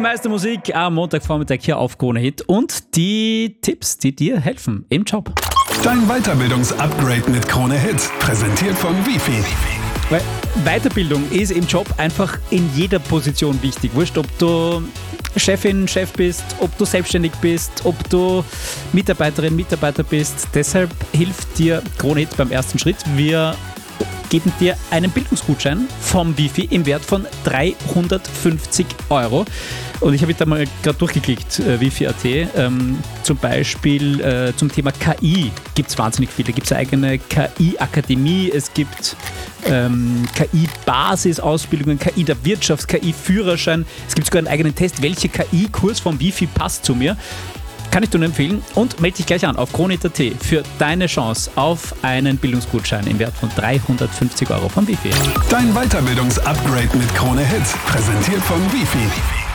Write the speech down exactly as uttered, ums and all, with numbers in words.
meiste Musik am Montagvormittag hier auf Krone Hit und die Tipps, die dir helfen im Job. Dein Weiterbildungsupgrade mit Krone Hit, präsentiert von Wifi. Weil Weiterbildung ist im Job einfach in jeder Position wichtig. Wurscht, ob du Chefin, Chef bist, ob du selbstständig bist, ob du Mitarbeiterin, Mitarbeiter bist. Deshalb hilft dir Krone Hit beim ersten Schritt. Wir geben dir einen Bildungsgutschein vom Wifi im Wert von dreihundertfünfzig Euro. Und ich habe da mal gerade durchgeklickt, äh, Wifi Punkt at. Ähm, zum Beispiel äh, zum Thema K I gibt es wahnsinnig viele. Da gibt es eine eigene K I-Akademie, es gibt ähm, K I-Basisausbildungen, K I der Wirtschaft, K I-Führerschein. Es gibt sogar einen eigenen Test, welcher K I-Kurs vom Wifi passt zu mir. Kann ich dir nur empfehlen und melde dich gleich an auf Krone Punkt at für deine Chance auf einen Bildungsgutschein im Wert von dreihundertfünfzig Euro vom Wifi. Dein Weiterbildungsupgrade mit Krone Hit, präsentiert von Wifi.